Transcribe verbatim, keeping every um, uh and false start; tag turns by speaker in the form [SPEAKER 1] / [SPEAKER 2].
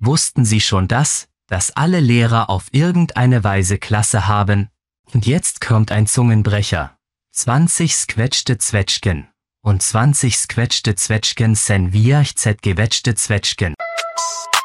[SPEAKER 1] Wussten Sie schon das, dass alle Lehrer auf irgendeine Weise Klasse haben? Und jetzt kommt ein Zungenbrecher. zwanzig squetschte Zwetschgen. Und zwanzig squetschte Zwetschgen sen vier gewetschte Zwetschgen.